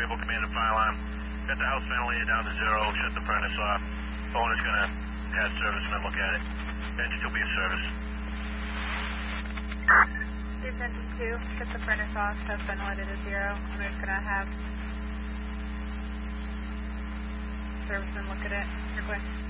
vehicle, command and fire alarm. Got the house ventilator down to 0, shut the furnace off. Phone is going to have servicemen look at it. Engine will be in service. Here's engine 2, shut the furnace off, house ventilator to 0. I'm just going to have servicemen look at it. Real quick.